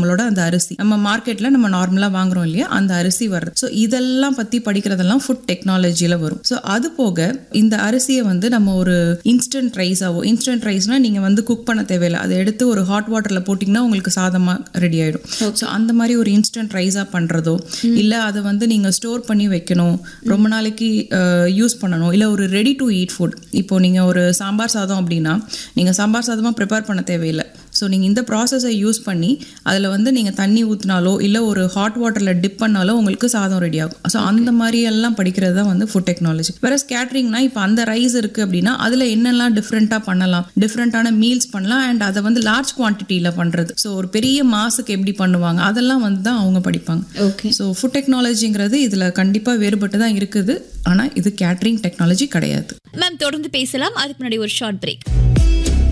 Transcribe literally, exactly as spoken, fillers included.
நம்மளோட அந்த அரிசி நம்ம மார்க்கெட்ல நம்ம நார்மலா வாங்குறோம் இல்லையா, அந்த அரிசி வர்றது. ஸோ இதெல்லாம் பத்தி படிக்கிறதெல்லாம் ஃபுட் டெக்னாலஜியில வரும். ஸோ அது போக இந்த அரிசியை வந்து நம்ம ஒரு இன்ஸ்டன்ட் ரைஸாவோ, இன்ஸ்டன்ட் ரைஸ்னா நீங்க வந்து குக் பண்ண தேவையில்லை, அதை எடுத்து ஒரு ஹாட் வாட்டர்ல போட்டிங்கன்னா உங்களுக்கு சாதமா ரெடி ஆயிடும். ஸோ அந்த மாதிரி ஒரு இன்ஸ்டன்ட் ரைஸா பண்றதோ, இல்லை அதை வந்து நீங்க ஸ்டோர் பண்ணி வைக்கணும், ரொம்ப நாளைக்கு யூஸ் பண்ணணும், இல்லை ஒரு ரெடி டு ஈட் ஃபுட். இப்போ நீங்க ஒரு சாம்பார் சாதம் அப்படின்னா நீங்க சாம்பார் சாதமா ப்ரிப்பேர் பண்ண தேவையில்லை. ஸோ நீங்கள் இந்த ப்ராசஸை யூஸ் பண்ணி அதில் வந்து நீங்கள் தண்ணி ஊற்றினாலோ இல்லை ஒரு ஹாட் வாட்டரில் டிப் பண்ணாலோ உங்களுக்கு சாதம் ரெடி ஆகும். ஸோ அந்த மாதிரி எல்லாம் படிக்கிறது தான் வந்து ஃபுட் டெக்னாலஜி. வேற கேட்ரிங்னா இப்போ அந்த ரைஸ் இருக்குது அப்படின்னா அதில் என்னெல்லாம் டிஃப்ரெண்ட்டாக பண்ணலாம், டிஃப்ரெண்ட்டான மீல்ஸ் பண்ணலாம், அண்ட் அதை வந்து லார்ஜ் குவான்டிட்டியில் பண்ணுறது. ஸோ ஒரு பெரிய மாசுக்கு எப்படி பண்ணுவாங்க அதெல்லாம் வந்து தான் அவங்க படிப்பாங்க. ஓகே. ஸோ ஃபுட் டெக்னாலஜிங்கிறது இதில் கண்டிப்பாக வேறுபட்டு தான் இருக்குது. ஆனால் இது கேட்ரிங் டெக்னாலஜி கிடையாது. மேம் தொடர்ந்து பேசலாம், அதுக்கு முன்னாடி ஒரு ஷார்ட் பிரேக்.